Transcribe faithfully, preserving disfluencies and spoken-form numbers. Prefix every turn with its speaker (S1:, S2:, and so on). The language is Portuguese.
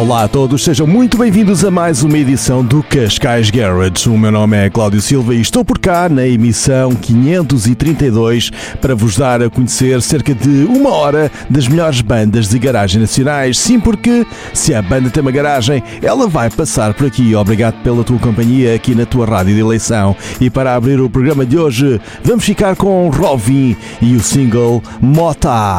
S1: Olá a todos, sejam muito bem-vindos a mais uma edição do Cascais Garage. O meu nome é Cláudio Silva e estou por cá na emissão quinhentos e trinta e dois para vos dar a conhecer cerca de uma hora das melhores bandas de garagem nacionais. Sim, porque se a banda tem uma garagem, ela vai passar por aqui. Obrigado pela tua companhia aqui na tua rádio de eleição. E para abrir o programa de hoje, vamos ficar com Rovin e o single Mota.